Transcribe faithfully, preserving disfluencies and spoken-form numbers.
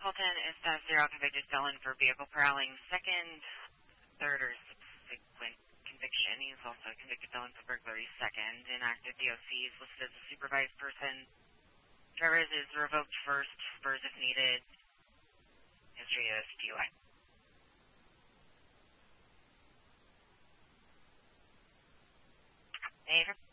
Fulton is status zero, convicted felon for vehicle prowling. Second, third, or subsequent conviction. He's also a convicted felon for burglary. Second, inactive D O C is listed as a supervised person. Driver's is revoked first, spurs if needed. History of D U I. David?